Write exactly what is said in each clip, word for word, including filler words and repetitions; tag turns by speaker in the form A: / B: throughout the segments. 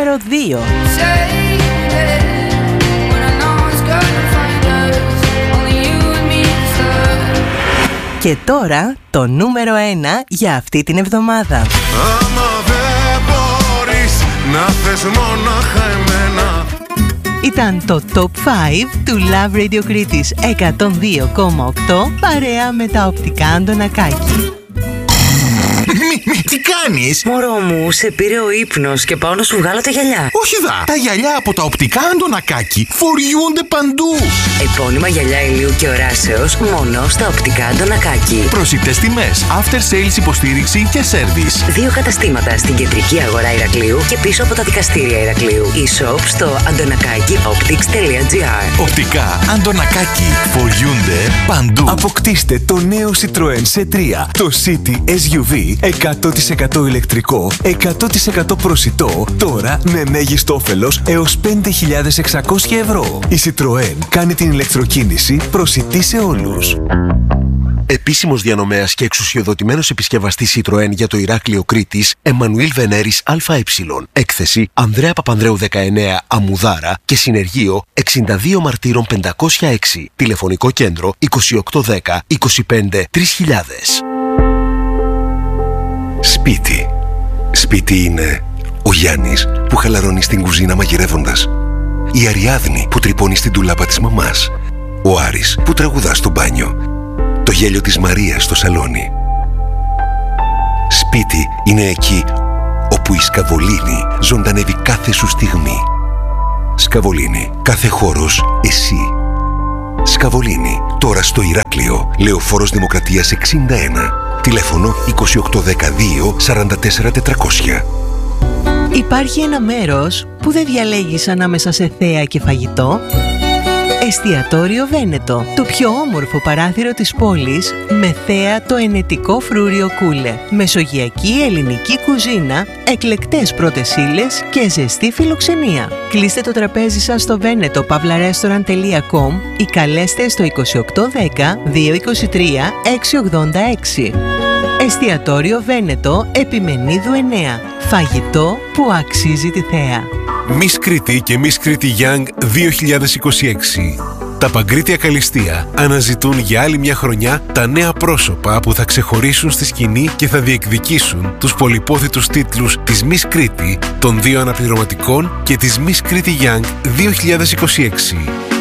A: νούμερο δύο. Και τώρα το νούμερο ένα για αυτή την εβδομάδα.
B: Άμα δεν μπορείς να θες μόναχα εμένα.
A: Ήταν το Top πέντε του Love Radio Κρήτης εκατόν δύο κόμμα οκτώ παρέα με τα οπτικά Αντωνακάκη.
C: Μη, μη, τι κάνεις?
D: Μωρό μου, σε πήρε ο ύπνος και πάω να σου βγάλω τα γυαλιά.
C: Όχι δα, τα γυαλιά από τα οπτικά Αντωνακάκη φοριούνται παντού.
D: Επώνυμα γυαλιά ηλίου και οράσεως μόνο στα οπτικά Αντωνακάκη.
C: Προσιτές τιμές, after sales υποστήριξη και service.
D: Δύο καταστήματα στην κεντρική αγορά Ηρακλείου και πίσω από τα δικαστήρια Ηρακλείου. E-shop στο αντωνακάκι optics τελεία gr.
C: Οπτικά Αντωνακάκη φοριούνται παντού. Αποκτήστε το νέο Citroën σι τρία, το City ες γιου βι εκατό τοις εκατό ηλεκτρικό, εκατό τοις εκατό προσιτό, τώρα με μέγιστο όφελος έως πέντε χιλιάδες εξακόσια ευρώ. Η Citroën κάνει την ηλεκτροκίνηση προσιτή σε όλους.
E: Επίσημος διανομέας και εξουσιοδοτημένος επισκευαστής Citroën για το Ηράκλειο Κρήτης, Εμμανουήλ Βενέρης ΑΕ. Έκθεση Ανδρέα Παπανδρέου δεκαεννέα Αμμουδάρα και συνεργείο εξήντα δύο Μαρτύρων πεντακόσια έξι. Τηλεφωνικό κέντρο είκοσι οκτώ δέκα είκοσι πέντε τρεις χιλιάδες.
F: Σπίτι. Σπίτι είναι ο Γιάννης που χαλαρώνει στην κουζίνα μαγειρεύοντας, η Αριάδνη που τρυπώνει στην τουλάπα της μαμάς, ο Άρης που τραγουδά στο μπάνιο, το γέλιο της Μαρίας στο σαλόνι. Σπίτι είναι εκεί όπου η Σκαβολίνη ζωντανεύει κάθε σου στιγμή. Σκαβολίνη, κάθε χώρος εσύ. Σκαβολίνη, τώρα στο Ηράκλειο, Λεωφόρος Δημοκρατίας εξήντα ένα. Τηλέφωνο είκοσι οκτώ δεκαδύο σαράντα τέσσερα τετρακόσια.
A: Υπάρχει ένα μέρος που δεν διαλέγεις ανάμεσα σε θέα και φαγητό. Εστιατόριο Βένετο, το πιο όμορφο παράθυρο της πόλης με θέα το ενετικό φρούριο Κούλε. Μεσογειακή ελληνική κουζίνα, εκλεκτές πρώτες ύλες και ζεστή φιλοξενία. Κλείστε το τραπέζι σας στο βένετο παύλα ρέστοραντ τελεία κομ ή καλέστε στο είκοσι οκτώ δέκα δύο είκοσι τρία έξι ογδόντα έξι. Εστιατόριο Βένετο, Επιμενίδου εννέα. Φαγητό που αξίζει τη θέα.
G: Miss Κρήτη και Miss Κρήτη Young δύο χιλιάδες είκοσι έξι. Τα Παγκρίτια Καλλιστεία αναζητούν για άλλη μια χρονιά τα νέα πρόσωπα που θα ξεχωρίσουν στη σκηνή και θα διεκδικήσουν τους πολυπόθητους τίτλους της Miss Κρήτη, των δύο αναπληρωματικών και της Miss Κρήτη Young δύο χιλιάδες είκοσι έξι.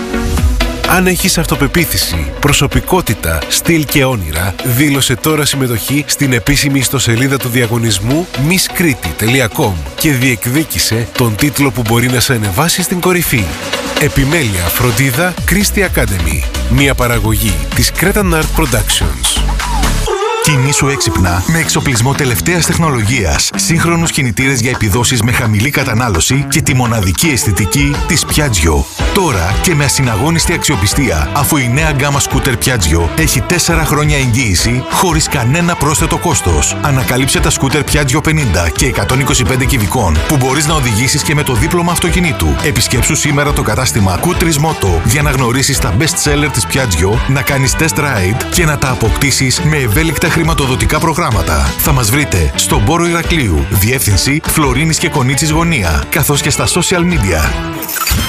G: Αν έχεις αυτοπεποίθηση, προσωπικότητα, στυλ και όνειρα, δήλωσε τώρα συμμετοχή στην επίσημη ιστοσελίδα του διαγωνισμού μις κρήτη τελεία κομ και διεκδίκησε τον τίτλο που μπορεί να σε ανεβάσει στην κορυφή. Επιμέλεια φροντίδα Christie Academy, μια παραγωγή της Cretan Art Productions.
H: Κινήσου έξυπνα με εξοπλισμό τελευταίας τεχνολογίας, σύγχρονους κινητήρες για επιδόσεις με χαμηλή κατανάλωση και τη μοναδική αισθητική της Piaggio. Τώρα και με ασυναγώνιστη αξιοπιστία, αφού η νέα γκάμα σκούτερ Piaggio έχει τέσσερα χρόνια εγγύηση χωρίς κανένα πρόσθετο κόστος. Ανακαλύψε τα σκούτερ Piaggio πενήντα και εκατόν είκοσι πέντε κυβικών που μπορείς να οδηγήσεις και με το δίπλωμα αυτοκινήτου. Επισκέψου σήμερα το κατάστημα Kutris Moto για να γνωρίσεις τα best seller της Piaggio, να κάνεις test ride και να τα αποκτήσεις με ευέλικτα χρηματοδοτικά προγράμματα. Θα μας βρείτε στον Πόρο Ηρακλείου, διεύθυνση Φλωρίνης και Κονίτσης γωνία, καθώς και στα social media.